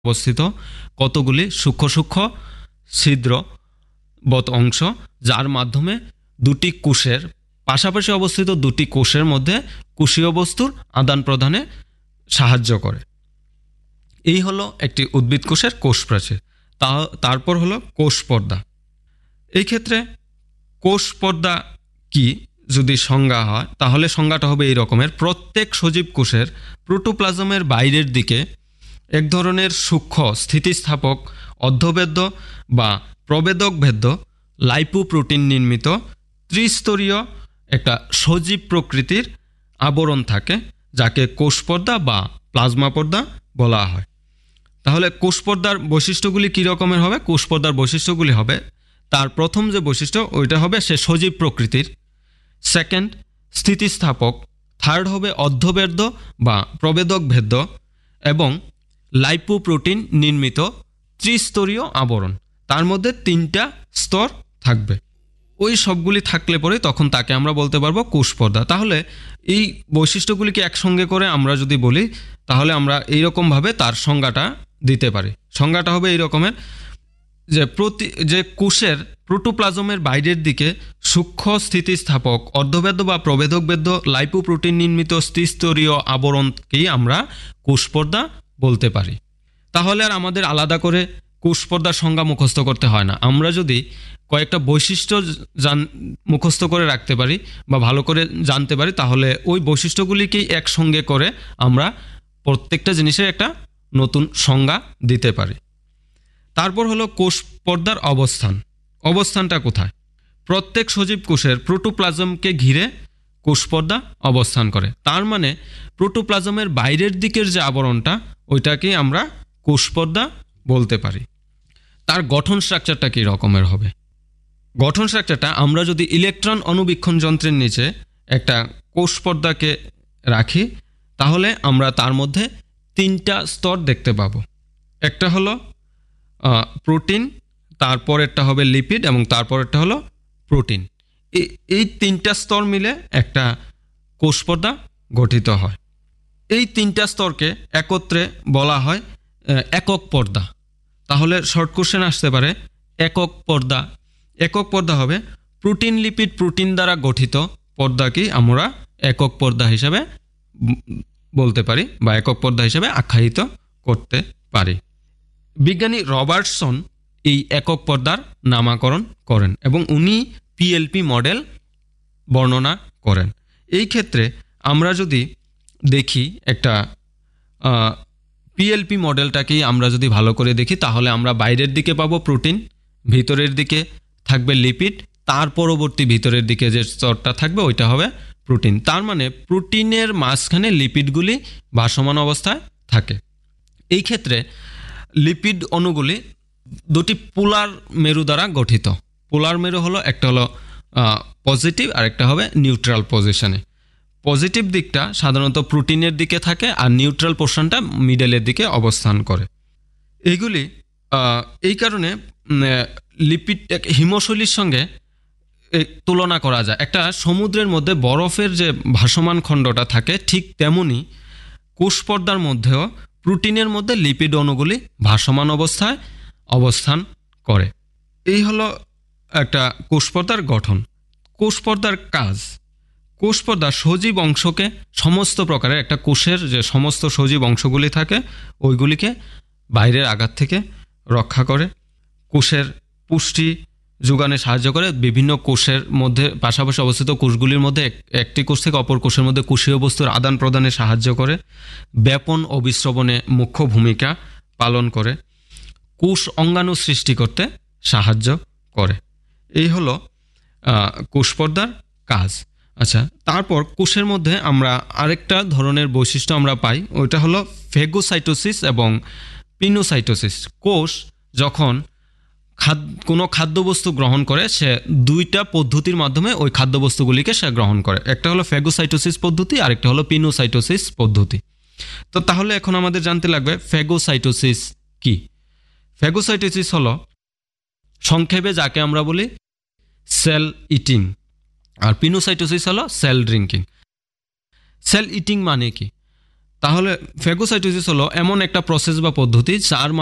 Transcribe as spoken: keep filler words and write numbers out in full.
অবস্থিত কতগুলি সূক্ষ্ম সূক্ষ্ম ছিদ্রবৎ অংশ, যার মাধ্যমে দুটি কোষের পাশাপাশি অবস্থিত দুটি কোষের মধ্যে কোষীয় বস্তুর আদান প্রদানে সাহায্য করে। এই হলো একটি উদ্ভিদ কোষের কোষ প্রাচীর। তা তারপর হলো কোষ পর্দা। এই ক্ষেত্রে কোষ পর্দা কি যদি সংজ্ঞা হয় তাহলে সংজ্ঞাটা হবে এই রকমের: প্রত্যেক সজীব কোষের প্রোটোপ্লাজমের বাইরের দিকে এক ধরনের সূক্ষ্ম স্থিতিস্থাপক অর্ধবেদ্য বা প্রবেদক ভেদ্য লাইপোপ্রোটিন নির্মিত ত্রিস্তরীয় একটা সজীব প্রকৃতির আবরণ থাকে, যাকে কোষ পর্দা বা প্লাজমা পর্দা বলা হয়। তাহলে কোষ পর্দার বৈশিষ্ট্যগুলি কী রকমের হবে? কোষ পর্দার বৈশিষ্ট্যগুলি হবে, তার প্রথম যে বৈশিষ্ট্য ওইটা হবে সে সজীব প্রকৃতির, সেকেন্ড স্থিতিস্থাপক, থার্ড হবে অর্ধবেদ্য বা প্রবেদক ভেদ্য এবং লাইপোপ্রোটিন নির্মিত ত্রিস্তরীয় আবরণ। তার মধ্যে তিনটা স্তর থাকবে। ওই সবগুলি থাকলে পরে তখন তাকে আমরা বলতে পারবো কোষ পর্দা। তাহলে এই বৈশিষ্ট্যগুলিকে একসঙ্গে করে আমরা যদি বলি তাহলে আমরা এইরকমভাবে তার সংজ্ঞাটা দিতে পারি। সংজ্ঞাটা হবে এই রকমের যে প্রতি যে কোষের প্রোটোপ্লাজমের বাইরের দিকে সূক্ষ্ম স্থিতিস্থাপক অর্ধবেদ্য বা প্রবেদক বেদ্য লাইপোপ্রোটিন নির্মিত ত্রিস্তরীয় আবরণকেই আমরা কোষ পর্দা বলতে পারি। তাহলে আর আমাদের আলাদা করে কোষ পর্দার সংজ্ঞা মুখস্থ করতে হয় না। আমরা যদি কয়েকটা বৈশিষ্ট্য জান মুখস্থ করে রাখতে পারি বা ভালো করে জানতে পারি তাহলে ওই বৈশিষ্ট্যগুলিকেই একসঙ্গে করে আমরা প্রত্যেকটা জিনিসের একটা নতুন সংজ্ঞা দিতে পারি। তারপর হলো কোষ পর্দার অবস্থান। অবস্থানটা কোথায়? প্রত্যেক সজীব কোষের প্রোটোপ্লাজমকে ঘিরে কোষ পর্দা অবস্থান করে। তার মানে প্রোটোপ্লাজমের বাইরের দিকের যে আবরণটা ওইটাকেই আমরা কোষ পর্দা বলতে পারি। তার গঠন স্ট্রাকচারটা কী রকমের হবে? গঠন স্ট্রাকচারটা আমরা যদি ইলেকট্রন অণুবীক্ষণ যন্ত্রের নিচে একটা কোষ পর্দাকে রাখি তাহলে আমরা তার মধ্যে তিনটা স্তর দেখতে পাবো। একটা হলো প্রোটিন, তারপরেরটা হবে লিপিড এবং তারপরেরটা হলো প্রোটিন। এই তিনটা স্তর মিলে একটা কোষ পর্দা গঠিত হয়। এই তিনটা স্তরকে একত্রে বলা হয় একক পর্দা। তাহলে শর্ট কোশ্চেন আসতে পারে একক পর্দা। একক পর্দা হবে প্রোটিন লিপিড প্রোটিন দ্বারা গঠিত পর্দাকেই আমরা একক পর্দা হিসাবে বলতে পারি বা একক পর্দা হিসাবে আখ্যায়িত করতে পারি। বিজ্ঞানী রবার্টসন এই একক পর্দার নামকরণ করেন এবং উনি পিএলপি মডেল বর্ণনা করেন। এই ক্ষেত্রে আমরা যদি দেখি একটা পিএলপি মডেলটাকেই আমরা যদি ভালো করে দেখি তাহলে আমরা বাইরের দিকে পাবো প্রোটিন, ভিতরের দিকে থাকবে লিপিড, তার পরবর্তী ভিতরের দিকে যে স্তরটা থাকবে ওইটা হবে প্রোটিন। তার মানে প্রোটিনের মাঝখানে লিপিডগুলি ভাসমান অবস্থায় থাকে। এই ক্ষেত্রে লিপিড অণুগুলি দুটি পোলার মেরু দ্বারা গঠিত। পোলার মেরু হলো একটা হলো পজিটিভ আর একটা হবে নিউট্রাল পজিশনে। পজিটিভ দিকটা সাধারণত প্রোটিনের দিকে থাকে আর নিউট্রাল পোর্শনটা মিডলের দিকে অবস্থান করে। এইগুলি এই কারণে লিপিড হিমশৈলীর সঙ্গে তুলনা করা যায়। একটা সমুদ্রের মধ্যে বরফের যে ভাসমান খণ্ডটা থাকে ঠিক তেমনি কোষ পর্দার মধ্যেও প্রোটিনের মধ্যে লিপিড অণুগুলি ভাসমান অবস্থায় অবস্থান করে। এই হলো একটা কোষ পর্দার গঠন। কোষ পর্দার কাজ: কোষ পর্দা সজীব অংশকে সমস্ত প্রকারের একটা কোষের যে সমস্ত সজীব অংশগুলি থাকে ওইগুলিকে বাইরের আঘাত থেকে রক্ষা করে, কোষের পুষ্টি যোগানে সাহায্য করে, বিভিন্ন কোষের মধ্যে পাশাপাশি অবস্থিত কোষগুলির মধ্যে একটি কোষ থেকে অপর কোষের মধ্যে কোষীয় বস্তুর আদান প্রদানে সাহায্য করে, ব্যাপন ও বিস্রবণে মুখ্য ভূমিকা পালন করে, কোষ অঙ্গাণু সৃষ্টি করতে সাহায্য করে। এই হলো কোষ পর্দার কাজ। আচ্ছা, তারপর কোষের মধ্যে আমরা আরেকটা ধরনের বৈশিষ্ট্য আমরা পাই, ওইটা হলো ফেগোসাইটোসিস এবং পিনোসাইটোসিস। কোষ যখন খাদ্য কোনো খাদ্যবস্তু গ্রহণ করে সে দুইটা পদ্ধতির মাধ্যমে ওই খাদ্যবস্তুগুলিকে সে গ্রহণ করে। একটা হলো ফেগোসাইটোসিস পদ্ধতি, আরেকটা হলো পিনোসাইটোসিস পদ্ধতি। তো তাহলে এখন আমাদের জানতে লাগবে ফেগোসাইটোসিস কি। ফেগোসাইটোসিস হলো সংক্ষেপে যাকে আমরা বলি সেল ইটিং, আর পিনোসাইটোসিস হলো সেল ড্রিঙ্কিং। সেল ইটিং মানে কি? তাহলে ফ্যাগোসাইটোসিস হলো এমন একটা প্রসেস বা পদ্ধতি যার